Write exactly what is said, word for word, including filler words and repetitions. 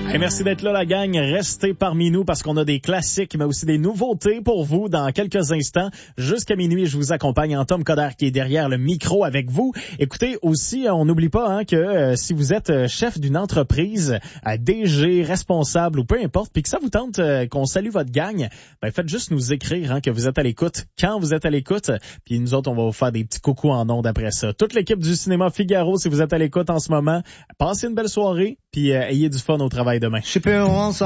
Hey, merci d'être là, la gang. Restez parmi nous parce qu'on a des classiques, mais aussi des nouveautés pour vous dans quelques instants. Jusqu'à minuit, je vous accompagne en Tom Coderre qui est derrière le micro avec vous. Écoutez, aussi, on n'oublie pas hein, que euh, si vous êtes chef d'une entreprise, euh, D G, responsable ou peu importe, puis que ça vous tente euh, qu'on salue votre gang, ben faites juste nous écrire hein, que vous êtes à l'écoute, quand vous êtes à l'écoute, puis nous autres, on va vous faire des petits coucous en ondes après ça. Toute l'équipe du Cinéma Figaro, si vous êtes à l'écoute en ce moment, passez une belle soirée, puis euh, ayez du fun au travail demain. Je sais pas, on